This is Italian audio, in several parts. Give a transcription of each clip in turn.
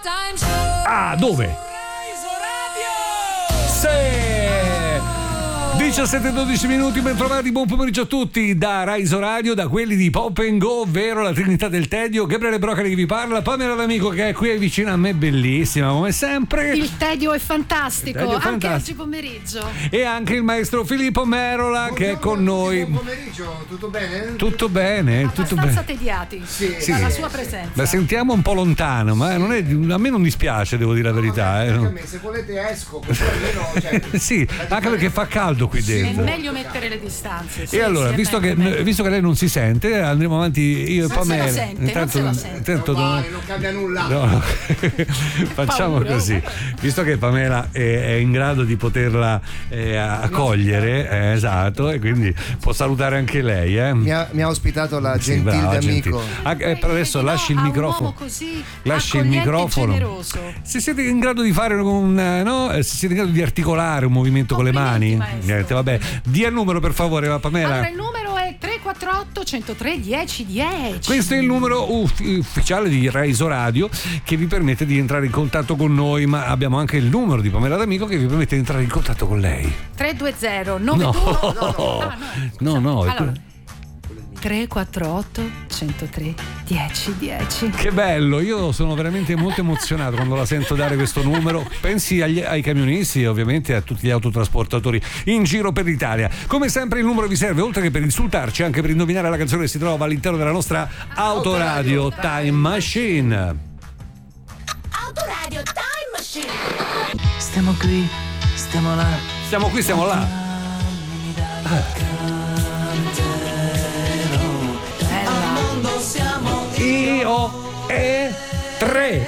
Ah, dove? 17-12 minuti, ben trovati, buon pomeriggio a tutti da Raiso Radio, da quelli di Pop & Go, ovvero la Trinità del Tedio. Gabriele Brocari che vi parla, Pamela D'Amico che è qui vicino a me, bellissima come sempre. Il tedio è fantastico, anche oggi pomeriggio. E anche il maestro Filippo Merola. Buongiorno, che è con noi. Buon pomeriggio, tutto bene? Tutto bene, abbastanza tutto bene. tediati dalla sua presenza. La sentiamo un po' lontano, ma non è, a me non dispiace, devo dire la verità. Anche a me, se volete esco, così almeno sì, anche perché fa caldo qui dentro. È meglio mettere le distanze. E allora, visto che lei non si sente, andremo avanti io e Pamela. Intanto non cambia nulla. No. Facciamo così. Visto che Pamela è in grado di poterla accogliere, esatto, e quindi può salutare anche lei. Mi ha ospitato la gentile amico. Per adesso lasci il microfono. Lasci il microfono. Se siete in grado di fare se siete in grado di articolare un movimento con le mani, vabbè, dia il numero per favore, Pamela. Allora il numero è 348 103 1010. Questo è il numero ufficiale di Raiso Radio che vi permette di entrare in contatto con noi, ma abbiamo anche il numero di Pamela D'Amico che vi permette di entrare in contatto con lei. 320 92 No. Allora, 348 103 1010. Che bello, io sono veramente molto emozionato quando la sento dare questo numero. Pensi ai camionisti e ovviamente a tutti gli autotrasportatori in giro per l'Italia. Come sempre il numero vi serve oltre che per insultarci anche per indovinare la canzone che si trova all'interno della nostra Autoradio Time Machine. Autoradio Time Machine. Stiamo qui, stiamo là. Stiamo qui, stiamo là. Io e 3.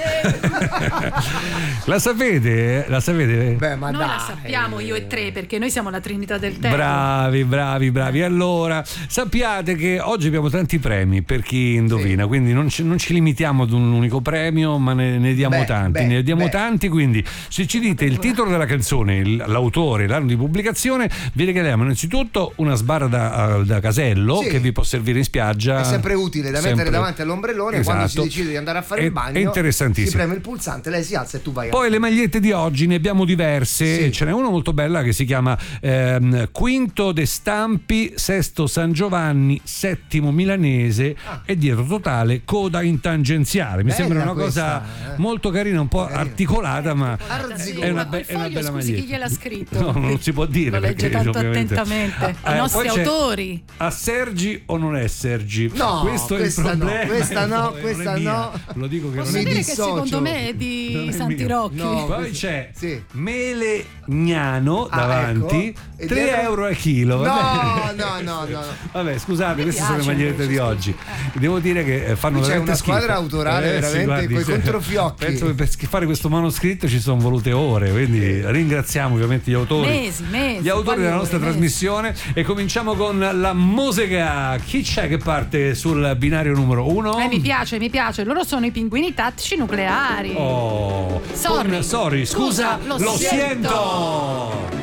La sapete? Beh, ma noi dai. la sappiamo io e 3 perché noi siamo la Trinità del Tempo. Bravi. Allora, sappiate che oggi abbiamo tanti premi per chi indovina, quindi non ci limitiamo ad un unico premio, ma ne diamo tanti, quindi se ci dite il titolo della canzone, l'autore, l'anno di pubblicazione, vi regaliamo innanzitutto una sbarra da casello che vi può servire in spiaggia. È sempre utile da mettere davanti all'ombrellone, quando si decide di andare a fare il bagno. È interessantissimo. Si preme il pulsante, lei si alza e tu vai. Poi le magliette di oggi ne abbiamo diverse. Ce n'è una molto bella che si chiama Quinto De Stampi, Sesto San Giovanni, Settimo Milanese e dietro totale coda in tangenziale. Mi sembra una cosa molto carina, un po' articolata, ma è una bella maglietta. Chi gliel'ha scritto? No, non si può dire. Lo legge tanto attentamente. I nostri autori. A Sergi o non è Sergi? No, questo è il problema. Questa no. Lo dico che posso dire che secondo me è di Santirocchi. Poi c'è Melegnano davanti, ecco. 3 euro al chilo. No. Vabbè, scusate, queste sono le magliette di oggi. Devo dire che fanno veramente schifo. C'è una squadra autorale veramente coi controfiocchi. Penso che per fare questo manoscritto ci sono volute ore, quindi ringraziamo ovviamente gli autori. Mesi. Gli autori della nostra trasmissione e cominciamo con la musica. Chi c'è che parte sul binario numero 1? Mi piace. Loro sono i Pinguini Tattici Nucleari. Sorry, scusa, lo siento.